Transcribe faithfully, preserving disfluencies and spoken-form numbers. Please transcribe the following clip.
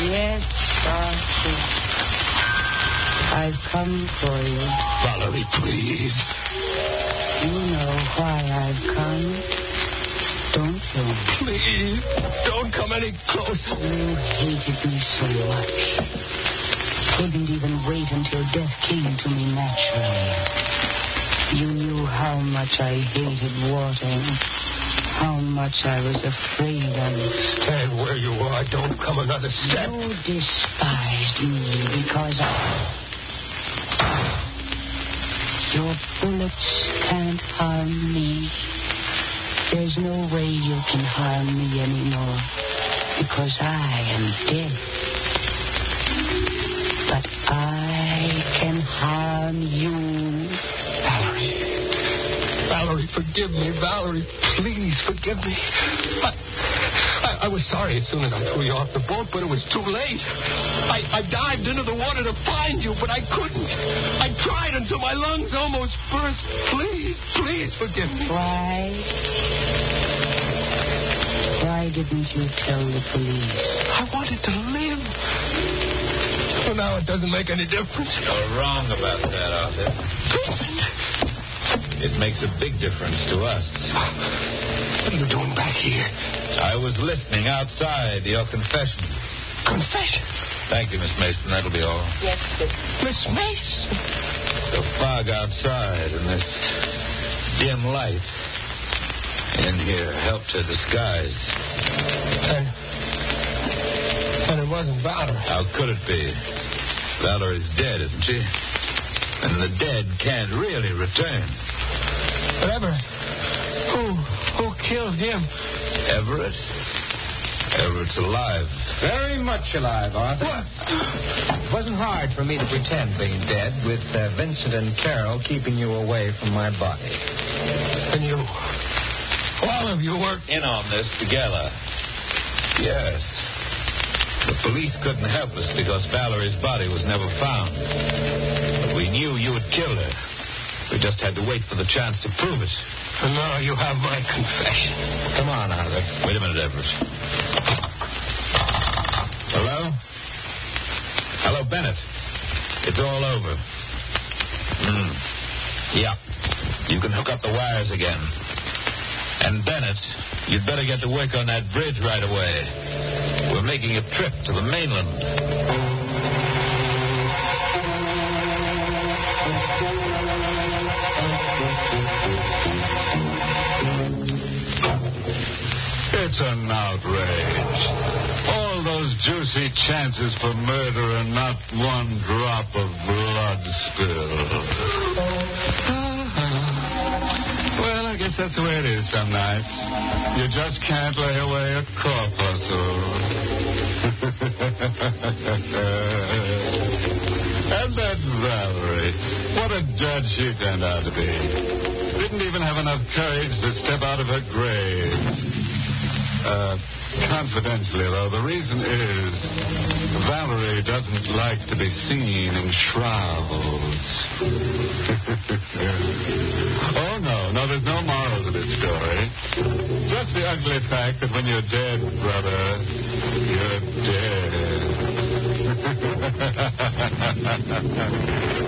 Yes, Arthur. I've come for you. Valerie, please. You know why I've come, don't you? Please, don't come any closer. You hated me so much. Couldn't even wait until death came to me naturally. You knew how much I hated Walter. How much I was afraid of. Stand where you are. Don't come another step. You despised me because I... Your bullets can't harm me. There's no way you can harm me anymore because I am dead. But I can harm you. Valerie. Valerie, forgive me. Valerie, please forgive me. I, I, I was sorry as soon as I threw you off the boat, but it was too late. I, I dived into the water to find you, but I couldn't. I tried until my lungs almost burst. Please, please forgive me. Why? Why didn't you tell the police? I wanted to live. Well, now it doesn't make any difference. You're wrong about that, Arthur. It makes a big difference to us. What are you doing back here? I was listening outside your confession. Confession? Thank you, Miss Mason. That'll be all. Yes, sir. Miss Mason. The fog outside and this dim light in here helped her disguise. And, and it wasn't Valerie. How could it be? Valerie's dead, isn't she? And the dead can't really return. But Everett, who, who killed him? Everett? Everett's alive. Very much alive, Arthur. What? It wasn't hard for me to pretend being dead with uh, Vincent and Carol keeping you away from my body. And you, all of you worked In on this together. Yes. The police couldn't help us because Valerie's body was never found. But we knew you had killed her. We just had to wait for the chance to prove it. And now you have my confession. Come on, Arthur. Wait a minute, Everett. Hello? Hello, Bennett. It's all over. Hmm. Yeah. You can hook up the wires again. And Bennett, you'd better get to work on that bridge right away. We're making a trip to the mainland. It's an outrage. All those juicy chances for murder and not one drop of blood spilled. Well, I guess that's the way it is some nights. You just can't lay away a corpuscle. And that Valerie, what a judge she turned out to be. Didn't even have enough courage to step out of her grave. Uh, confidentially, though, the reason is Valerie doesn't like to be seen in shrouds. Oh, no, no, there's no moral to this story. Just the ugly fact that when you're dead, brother, you're dead.